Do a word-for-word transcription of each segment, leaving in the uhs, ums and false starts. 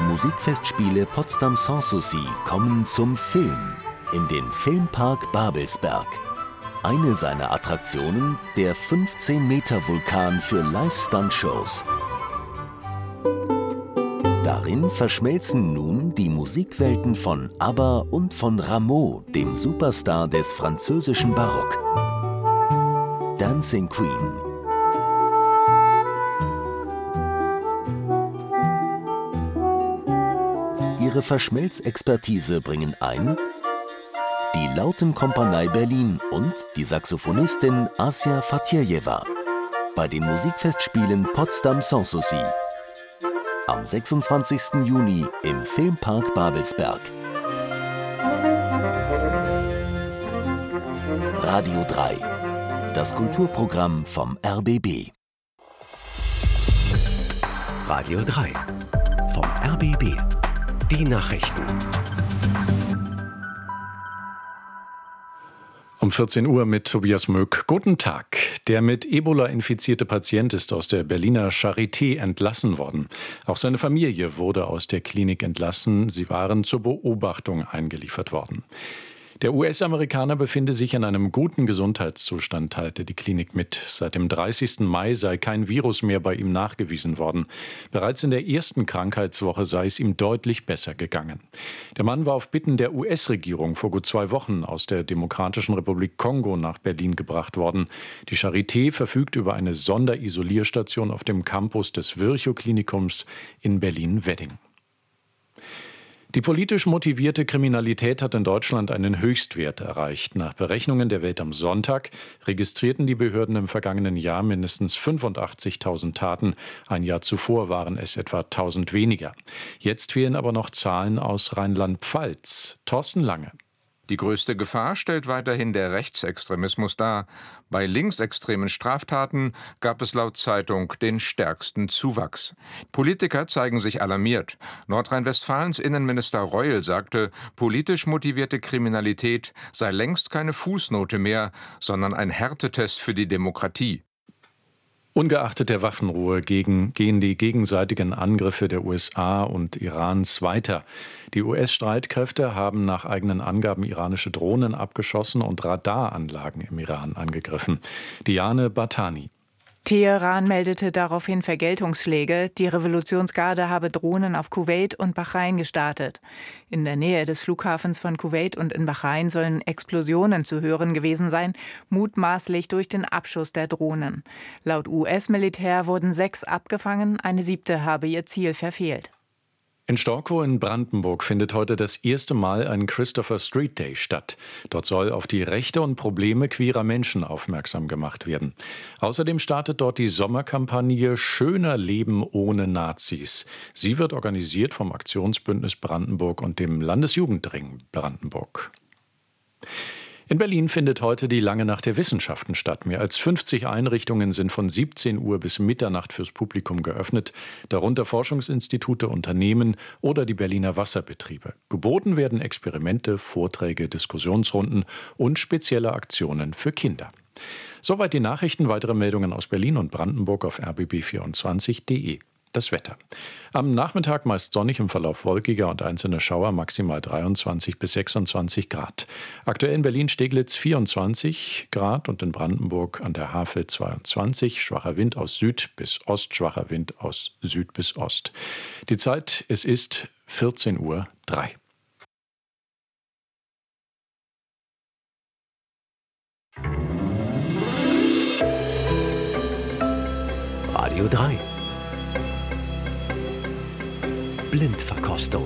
Musikfestspiele Potsdam Sanssouci kommen zum Film in den Filmpark Babelsberg. Eine seiner Attraktionen, der fünfzehn Meter Vulkan für Live-Stunt-Shows. Darin verschmelzen nun die Musikwelten von ABBA und von Rameau, dem Superstar des französischen Barock. Dancing Queen. Ihre Verschmelzexpertise bringen ein die Lautenkompanie Berlin und die Saxophonistin Asia Fatirjewa bei den Musikfestspielen Potsdam Sanssouci. Am sechsundzwanzigsten Juni im Filmpark Babelsberg. Radio drei, das Kulturprogramm vom R B B. Radio drei vom R B B. Die Nachrichten. Um vierzehn Uhr mit Tobias Möck. Guten Tag. Der mit Ebola infizierte Patient ist aus der Berliner Charité entlassen worden. Auch seine Familie wurde aus der Klinik entlassen. Sie waren zur Beobachtung eingeliefert worden. Der U S-Amerikaner befinde sich in einem guten Gesundheitszustand, teilte die Klinik mit. Seit dem dreißigsten Mai sei kein Virus mehr bei ihm nachgewiesen worden. Bereits in der ersten Krankheitswoche sei es ihm deutlich besser gegangen. Der Mann war auf Bitten der U S-Regierung vor gut zwei Wochen aus der Demokratischen Republik Kongo nach Berlin gebracht worden. Die Charité verfügt über eine Sonderisolierstation auf dem Campus des Virchow-Klinikums in Berlin-Wedding. Die politisch motivierte Kriminalität hat in Deutschland einen Höchstwert erreicht. Nach Berechnungen der Welt am Sonntag registrierten die Behörden im vergangenen Jahr mindestens fünfundachtzigtausend Taten. Ein Jahr zuvor waren es etwa tausend weniger. Jetzt fehlen aber noch Zahlen aus Rheinland-Pfalz. Thorsten Lange. Die größte Gefahr stellt weiterhin der Rechtsextremismus dar. Bei linksextremen Straftaten gab es laut Zeitung den stärksten Zuwachs. Politiker zeigen sich alarmiert. Nordrhein-Westfalens Innenminister Reul sagte, politisch motivierte Kriminalität sei längst keine Fußnote mehr, sondern ein Härtetest für die Demokratie. Ungeachtet der Waffenruhe gegen, gehen die gegenseitigen Angriffe der U S A und Irans weiter. Die U S-Streitkräfte haben nach eigenen Angaben iranische Drohnen abgeschossen und Radaranlagen im Iran angegriffen. Diane Bartani. Teheran meldete daraufhin Vergeltungsschläge. Die Revolutionsgarde habe Drohnen auf Kuwait und Bahrain gestartet. In der Nähe des Flughafens von Kuwait und in Bahrain sollen Explosionen zu hören gewesen sein, mutmaßlich durch den Abschuss der Drohnen. Laut U S-Militär wurden sechs abgefangen, eine siebte habe ihr Ziel verfehlt. In Storkow in Brandenburg findet heute das erste Mal ein Christopher Street Day statt. Dort soll auf die Rechte und Probleme queerer Menschen aufmerksam gemacht werden. Außerdem startet dort die Sommerkampagne Schöner Leben ohne Nazis. Sie wird organisiert vom Aktionsbündnis Brandenburg und dem Landesjugendring Brandenburg. In Berlin findet heute die Lange Nacht der Wissenschaften statt. Mehr als fünfzig Einrichtungen sind von siebzehn Uhr bis Mitternacht fürs Publikum geöffnet, darunter Forschungsinstitute, Unternehmen oder die Berliner Wasserbetriebe. Geboten werden Experimente, Vorträge, Diskussionsrunden und spezielle Aktionen für Kinder. Soweit die Nachrichten. Weitere Meldungen aus Berlin und Brandenburg auf r b b vierundzwanzig punkt de. Das Wetter. Am Nachmittag meist sonnig, im Verlauf wolkiger und einzelne Schauer, maximal dreiundzwanzig bis sechsundzwanzig Grad. Aktuell in Berlin-Steglitz vierundzwanzig Grad und in Brandenburg an der Havel zweiundzwanzig. Schwacher Wind aus Süd bis Ost, schwacher Wind aus Süd bis Ost. Die Zeit, es ist vierzehn Uhr drei. Radio drei. Blindverkostung.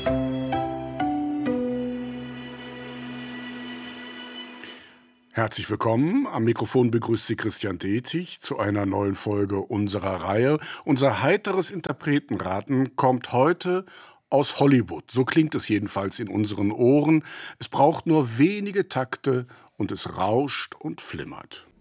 Herzlich willkommen. Am Mikrofon begrüßt Sie Christian Detig zu einer neuen Folge unserer Reihe. Unser heiteres Interpretenraten kommt heute aus Hollywood. So klingt es jedenfalls in unseren Ohren. Es braucht nur wenige Takte und es rauscht und flimmert.